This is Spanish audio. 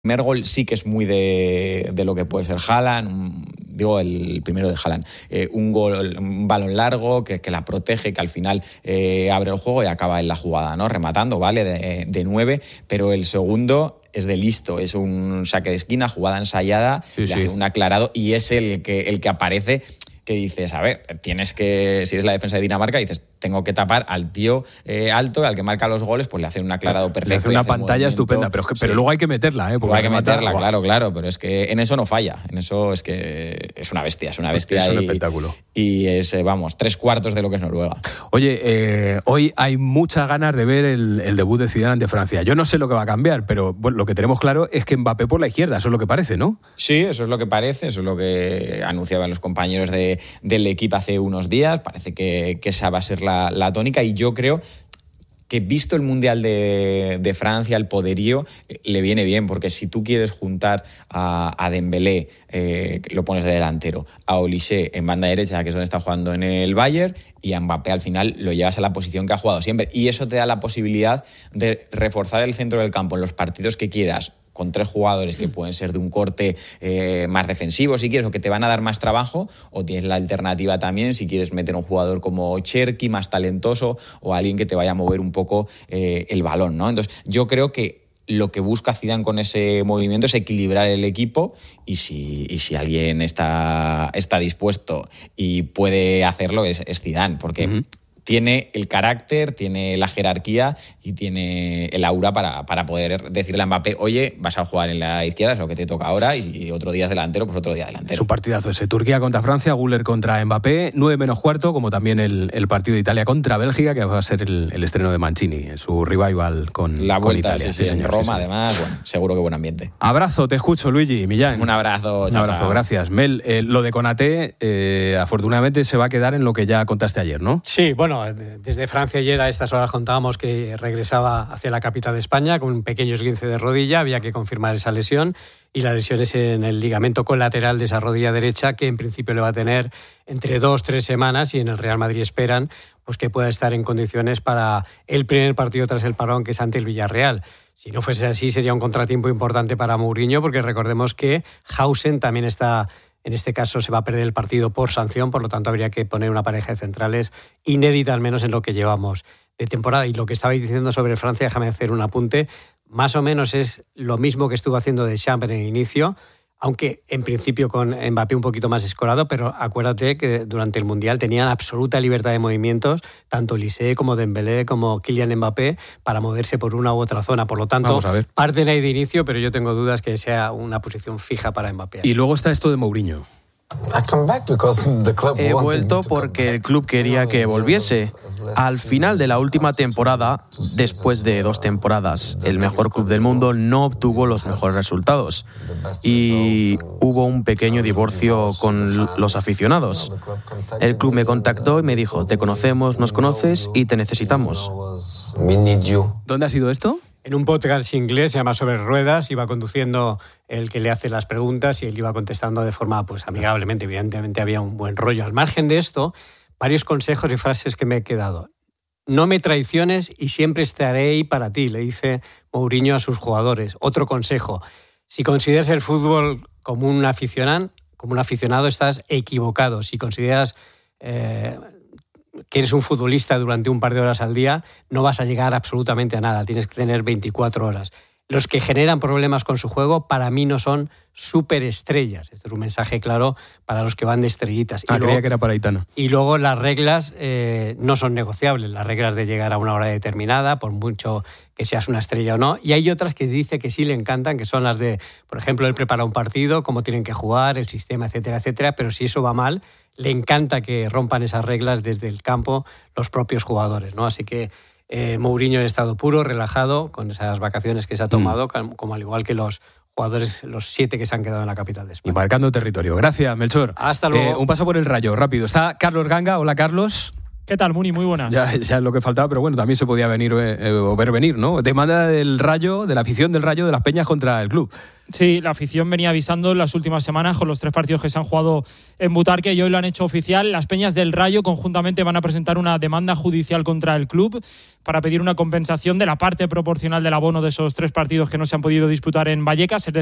primer gol sí que es muy de lo que puede ser Haaland, el primero de Haaland, un balón largo que la protege, que al final abre el juego y acaba en la jugada, ¿no? Rematando, ¿vale? De 9, pero el segundo es de listo, es un saque de esquina, jugada ensayada, le hace un aclarado y es el que aparece, que dices, a ver, tienes que, si eres la defensa de Dinamarca, dices, tengo que tapar al tío alto, al que marca los goles, pues le hace un aclarado perfecto. Le hace una pantalla estupenda, pero luego hay que meterla, ¿eh? Luego hay que meterla, claro, pero es que en eso no falla, en eso es que es una bestia. Es un espectáculo. Y es, 3/4 de lo que es Noruega. Oye, hoy hay muchas ganas de ver el debut de Zidane ante Francia. Yo no sé lo que va a cambiar, pero bueno, lo que tenemos claro es que Mbappé por la izquierda, eso es lo que parece, ¿no? Sí, eso es lo que parece, eso es lo que anunciaban los compañeros del equipo hace unos días. Parece que esa va a ser la tónica, y yo creo que, visto el Mundial de Francia, el poderío le viene bien, porque si tú quieres juntar a Dembélé, lo pones de delantero, a Olise en banda derecha, que es donde está jugando en el Bayern, y a Mbappé al final lo llevas a la posición que ha jugado siempre, y eso te da la posibilidad de reforzar el centro del campo en los partidos que quieras, con 3 jugadores que pueden ser de un corte más defensivo, si quieres, o que te van a dar más trabajo, o tienes la alternativa también si quieres meter un jugador como Cherki, más talentoso, o alguien que te vaya a mover un poco el balón, ¿no? Entonces, yo creo que lo que busca Zidane con ese movimiento es equilibrar el equipo, y si alguien está dispuesto y puede hacerlo es Zidane, porque tiene el carácter, tiene la jerarquía y tiene el aura para poder decirle a Mbappé, oye, vas a jugar en la izquierda, es lo que te toca ahora, y otro día es delantero, pues otro día delantero. Es un partidazo ese. Turquía contra Francia, Güler contra Mbappé, 9:15, como también el partido de Italia contra Bélgica, que va a ser el estreno de Mancini, su revival con la vuelta, Italia. Sí, en Roma, además, bueno, seguro que buen ambiente. Abrazo, te escucho, Luigi Millán. Un abrazo, chao. Un abrazo, gracias. Mel, lo de Konaté, afortunadamente se va a quedar en lo que ya contaste ayer, ¿no? Sí, bueno, desde Francia ayer a estas horas contábamos que regresaba hacia la capital de España con un pequeño esguince de rodilla, había que confirmar esa lesión, y la lesión es en el ligamento colateral de esa rodilla derecha, que en principio le va a tener entre 2-3 semanas, y en el Real Madrid esperan pues que pueda estar en condiciones para el primer partido tras el parón, que es ante el Villarreal. Si no fuese así, sería un contratiempo importante para Mourinho, porque recordemos que Hausen también está... En este caso se va a perder el partido por sanción, por lo tanto habría que poner una pareja de centrales inédita, al menos en lo que llevamos de temporada. Y lo que estabais diciendo sobre Francia, déjame hacer un apunte, más o menos es lo mismo que estuvo haciendo Deschamps en el inicio, aunque en principio con Mbappé un poquito más escorado, pero acuérdate que durante el Mundial tenían absoluta libertad de movimientos, tanto Olise como Dembélé como Kylian Mbappé, para moverse por una u otra zona. Por lo tanto, parten ahí de inicio, pero yo tengo dudas que sea una posición fija para Mbappé. Y luego está esto de Mourinho. He vuelto porque el club quería que volviese. Al final de la última temporada, después de 2 temporadas, el mejor club del mundo no obtuvo los mejores resultados. Y hubo un pequeño divorcio con los aficionados. El club me contactó y me dijo, te conocemos, nos conoces y te necesitamos. ¿Dónde ha sido esto? En un podcast inglés, se llama Sobre Ruedas, iba conduciendo el que le hace las preguntas y él iba contestando de forma pues amigablemente. Evidentemente había un buen rollo. Al margen de esto, varios consejos y frases que me he quedado. No me traiciones y siempre estaré ahí para ti, le dice Mourinho a sus jugadores. Otro consejo, si consideras el fútbol como un aficionado, estás equivocado. Si consideras que eres un futbolista durante un par de horas al día, no vas a llegar absolutamente a nada. Tienes que tener 24 horas. Los que generan problemas con su juego, para mí no son superestrellas. Este es un mensaje claro para los que van de estrellitas. Creía que era para Aitana. Y luego las reglas no son negociables. Las reglas de llegar a una hora determinada, por mucho que seas una estrella o no. Y hay otras que dice que sí le encantan, que son las de, por ejemplo, él prepara un partido, cómo tienen que jugar, el sistema, etcétera, etcétera. Pero si eso va mal, le encanta que rompan esas reglas desde el campo los propios jugadores, ¿no? Así que Mourinho en estado puro, relajado, con esas vacaciones que se ha tomado, como al igual que los jugadores, los 7 que se han quedado en la capital de España. Y marcando territorio. Gracias, Melchor. Hasta luego. Un paso por el Rayo, rápido. Está Carlos Ganga. Hola, Carlos. ¿Qué tal, Muni? Muy buenas. Ya es lo que faltaba, pero bueno, también se podía venir o ver venir, ¿no? Demanda del Rayo, de la afición del Rayo de las Peñas contra el club. Sí, la afición venía avisando en las últimas semanas con los 3 partidos que se han jugado en Butarque y hoy lo han hecho oficial. Las Peñas del Rayo conjuntamente van a presentar una demanda judicial contra el club para pedir una compensación de la parte proporcional del abono de esos 3 partidos que no se han podido disputar en Vallecas.